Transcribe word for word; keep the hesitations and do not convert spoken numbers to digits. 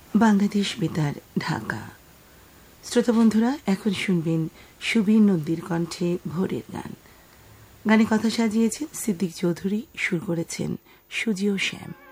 বাংলাদেশ বেতার, ঢাকা। শ্রোতা বন্ধুরা, এখন শুনবেন সুবীর নন্দীর কণ্ঠে ভোরের গান। গানে কথা সাজিয়েছেন সিদ্দিক চৌধুরী, সুর করেছেন সুজিও শ্যাম।